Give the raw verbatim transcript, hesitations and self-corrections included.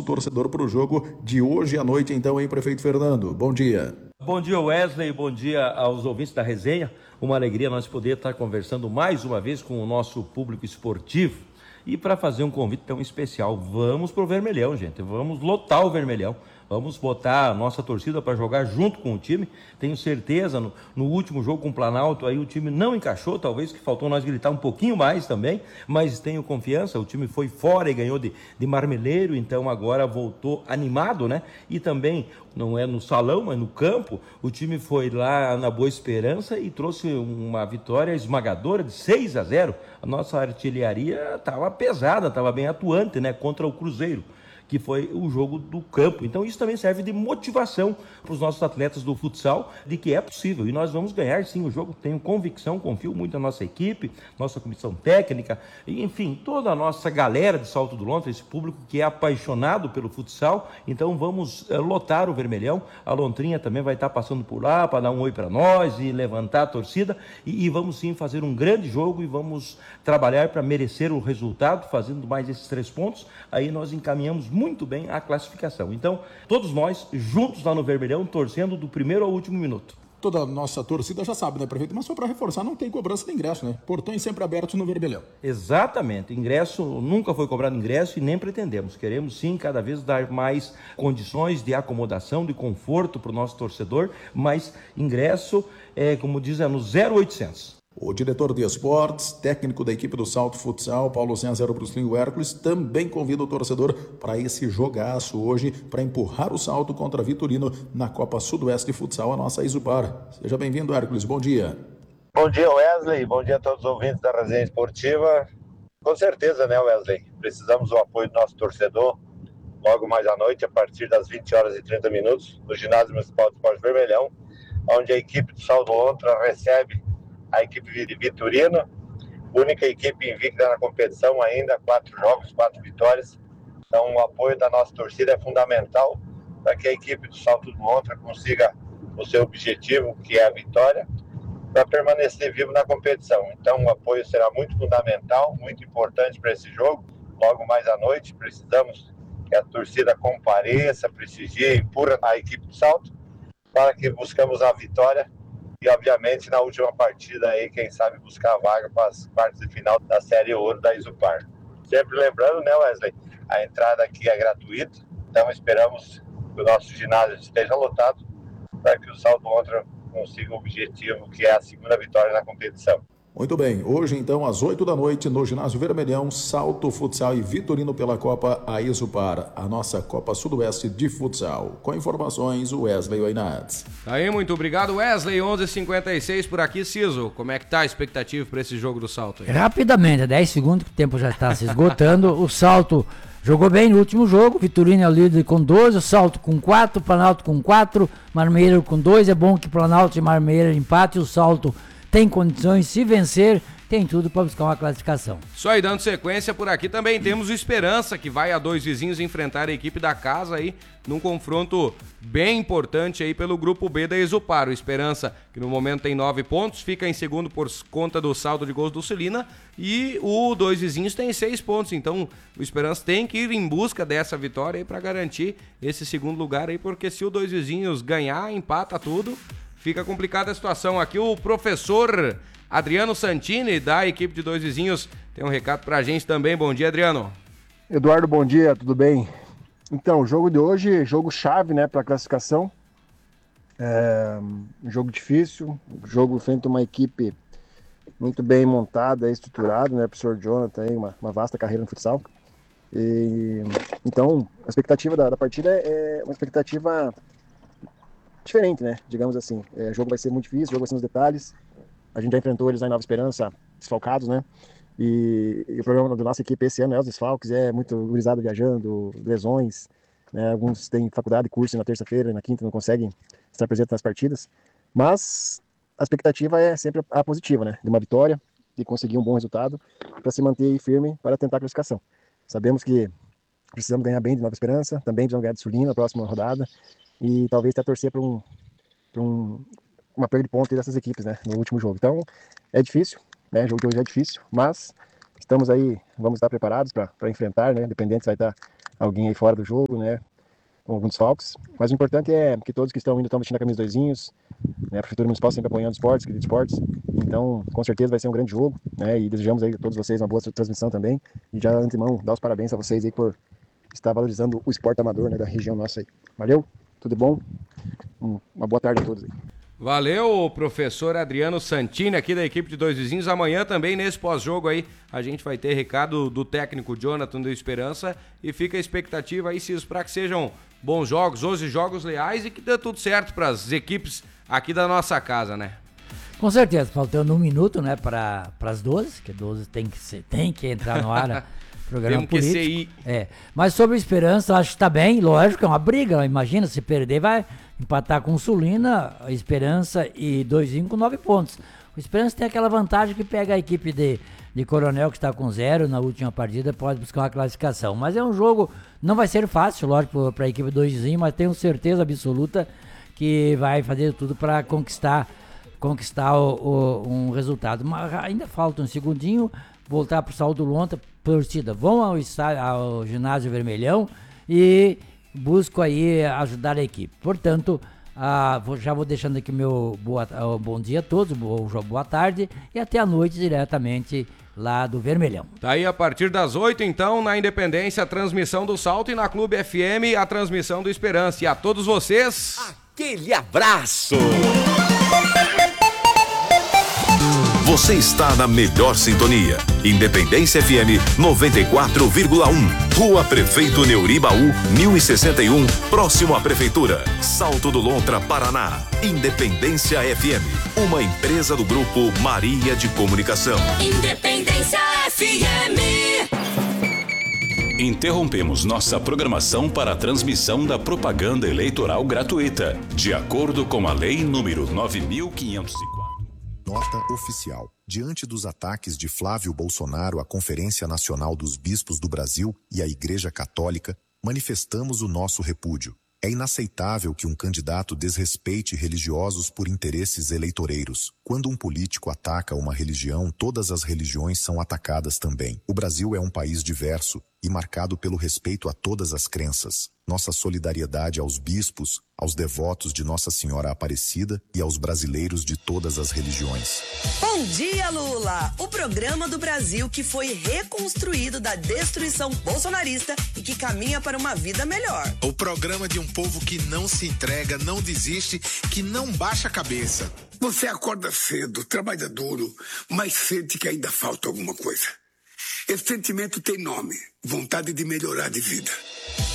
torcedor para o jogo de hoje à noite, então, hein, Prefeito Fernando? Bom dia. Bom dia, Wesley, bom dia aos ouvintes da resenha. Uma alegria nós poder estar conversando mais uma vez com o nosso público esportivo e para fazer um convite tão especial. Vamos pro Vermelhão, gente, vamos lotar o Vermelhão. Vamos botar a nossa torcida para jogar junto com o time. Tenho certeza, no, no último jogo com o Planalto, aí o time não encaixou, talvez que faltou nós gritar um pouquinho mais também, mas tenho confiança, o time foi fora e ganhou de, de Marmeleiro, então agora voltou animado, né? E também, não é no salão, mas no campo, o time foi lá na Boa Esperança e trouxe uma vitória esmagadora de seis a zero. A nossa artilharia estava pesada, estava bem atuante, né? Contra o Cruzeiro, que foi o jogo do campo. Então isso também serve de motivação para os nossos atletas do futsal, de que é possível, e nós vamos ganhar sim o jogo. Tenho convicção, confio muito na nossa equipe, nossa comissão técnica, e, enfim, toda a nossa galera de Salto do Lontra, esse público que é apaixonado pelo futsal. Então vamos é, lotar o Vermelhão. A Lontrinha também vai estar passando por lá para dar um oi para nós e levantar a torcida, e, e vamos sim fazer um grande jogo e vamos trabalhar para merecer o resultado, fazendo mais esses três pontos. Aí nós encaminhamos muito bem a classificação. Então, todos nós juntos lá no Vermelhão, torcendo do primeiro ao último minuto. Toda a nossa torcida já sabe, né, prefeito? Mas só para reforçar, não tem cobrança de ingresso, né? Portões sempre abertos no Vermelhão. Exatamente. Ingresso, nunca foi cobrado ingresso e nem pretendemos. Queremos sim cada vez dar mais condições de acomodação, de conforto para o nosso torcedor, mas ingresso, é, como diz, é no zero oitocentos. O diretor de esportes, técnico da equipe do Salto Futsal, Paulo César Bruslinho Hércules, também convida o torcedor para esse jogaço hoje, para empurrar o Salto contra Vitorino na Copa Sudoeste Futsal, a nossa Isupar. Seja bem-vindo, Hércules. Bom dia. Bom dia, Wesley. Bom dia a todos os ouvintes da Resenha Esportiva. Com certeza, né, Wesley? Precisamos do apoio do nosso torcedor logo mais à noite, a partir das vinte horas e trinta minutos, no Ginásio Municipal de Esporte Vermelhão, onde a equipe do Salto Lontra recebe a equipe de Vitorino, única equipe invicta na competição ainda, quatro jogos, quatro vitórias. Então o apoio da nossa torcida é fundamental para que a equipe do Salto do Lontra consiga o seu objetivo, que é a vitória, para permanecer vivo na competição. Então o apoio será muito fundamental, muito importante para esse jogo. Logo mais à noite precisamos que a torcida compareça, prestigie e empurra a equipe do Salto, para que buscamos a vitória e, obviamente, na última partida, aí, quem sabe buscar a vaga para as quartas de final da Série Ouro da Isupar. Sempre lembrando, né, Wesley, a entrada aqui é gratuita, então esperamos que o nosso ginásio esteja lotado para que o Salto Lontra consiga o objetivo, que é a segunda vitória na competição. Muito bem, hoje então às oito da noite no Ginásio Vermelhão, Salto Futsal e Vitorino pela Copa Aisupar, a nossa Copa Sudoeste de Futsal. Com informações, Wesley Oinats. Tá aí, muito obrigado, Wesley. onze e cinquenta e seis por aqui, Ciso. Como é que tá a expectativa para esse jogo do Salto aí? Rapidamente, dez segundos que o tempo já está se esgotando. O Salto jogou bem no último jogo, Vitorino é o líder com doze, o Salto com quatro, Planalto com quatro, Marmeiro com dois. É bom que Planalto e Marmeiro empate, o Salto tem condições, se vencer, tem tudo para buscar uma classificação. Só aí dando sequência, por aqui também temos o Esperança, que vai a dois vizinhos enfrentar a equipe da casa aí, num confronto bem importante aí pelo grupo B da Isupar. O Esperança, que no momento tem nove pontos, fica em segundo por conta do saldo de gols do Celina, e o dois vizinhos tem seis pontos, então o Esperança tem que ir em busca dessa vitória aí para garantir esse segundo lugar aí, porque se o dois vizinhos ganhar, empata tudo, fica complicada a situação. Aqui o professor Adriano Santini, da equipe de Dois Vizinhos, tem um recado pra gente também. Bom dia, Adriano. Eduardo, bom dia, tudo bem? Então, o jogo de hoje, jogo chave, né, pra classificação. É um jogo difícil, jogo frente a uma equipe muito bem montada, estruturada, né, o professor Jonathan tem uma, uma vasta carreira no futsal. E, então, a expectativa da, da partida é uma expectativa diferente, né? Digamos assim. É, o jogo vai ser muito difícil, o jogo vai ser nos detalhes. A gente já enfrentou eles lá em Nova Esperança, desfalcados, né? E, e o problema da nossa equipe esse ano é os desfalques, é muito gurizada viajando, lesões, né? Alguns têm faculdade, curso na terça-feira, na quinta, não conseguem estar presentes nas partidas. Mas a expectativa é sempre a positiva, né? De uma vitória, de conseguir um bom resultado, para se manter aí firme para tentar a classificação. Sabemos que precisamos ganhar bem de Nova Esperança, também precisamos ganhar de Sulina na próxima rodada, e talvez até torcer para um, um, uma perda de pontos dessas equipes, né, no último jogo. Então, é difícil, né, o jogo de hoje é difícil, mas estamos aí, vamos estar preparados para enfrentar, né, Independente vai estar alguém aí fora do jogo, né? Com alguns desfalques. Mas o importante é que todos que estão indo estão vestindo a camisa doisinhos, né? A Prefeitura Municipal sempre apoiando esportes, querido esportes. Então, com certeza vai ser um grande jogo, né? E desejamos aí a todos vocês uma boa transmissão também. E já, antemão, dar os parabéns a vocês aí por estar valorizando o esporte amador, né, da região nossa aí. Valeu, tudo bom? Uma boa tarde a todos aí. Valeu, professor Adriano Santini, aqui da equipe de Dois Vizinhos. Amanhã também, nesse pós-jogo aí, a gente vai ter recado do técnico Jonathan do Esperança e fica a expectativa aí, Cis, para que sejam bons jogos, hoje jogos leais e que dê tudo certo para as equipes aqui da nossa casa, né? Com certeza, faltando um minuto, né, para as doze, que doze tem que, ser, tem que entrar no ar, programa Temos que político. ser ir. É, mas sobre a Esperança, acho que está bem, lógico, é uma briga, imagina, se perder vai empatar com o Sulina, a Esperança e dois com nove pontos. O Esperança tem aquela vantagem que pega a equipe de, de Coronel, que está com zero na última partida, pode buscar uma classificação. Mas é um jogo, não vai ser fácil, lógico, para a equipe dois, mas tenho certeza absoluta que vai fazer tudo para conquistar, conquistar o, o, um resultado. Mas ainda falta um segundinho, voltar para o Saldo Lontra, torcida, vão ao, ao ginásio Vermelhão e busco aí ajudar a equipe. Portanto, ah, vou, já vou deixando aqui meu boa, oh, bom dia a todos, boa, boa tarde e até a noite diretamente lá do Vermelhão. Tá aí a partir das oito, então, na Independência, a transmissão do Salto e na Clube F M, a transmissão do Esperança. E a todos vocês, aquele abraço! Você está na melhor sintonia. Independência F M noventa e quatro vírgula um. Rua Prefeito Neuribaú, mil e sessenta e um, próximo à Prefeitura. Salto do Lontra, Paraná. Independência F M, uma empresa do Grupo Maria de Comunicação. Independência F M. Interrompemos nossa programação para a transmissão da propaganda eleitoral gratuita, de acordo com a Lei número nove mil quinhentos e quatro. Nota oficial. Diante dos ataques de Flávio Bolsonaro à Conferência Nacional dos Bispos do Brasil e à Igreja Católica, manifestamos o nosso repúdio. É inaceitável que um candidato desrespeite religiosos por interesses eleitoreiros. Quando um político ataca uma religião, todas as religiões são atacadas também. O Brasil é um país diverso e marcado pelo respeito a todas as crenças. Nossa solidariedade aos bispos, aos devotos de Nossa Senhora Aparecida e aos brasileiros de todas as religiões. Bom dia, Lula! O programa do Brasil que foi reconstruído da destruição bolsonarista e que caminha para uma vida melhor. O programa de um povo que não se entrega, não desiste, que não baixa a cabeça. Você acorda cedo, trabalha duro, mas sente que ainda falta alguma coisa. Esse sentimento tem nome: vontade de melhorar de vida.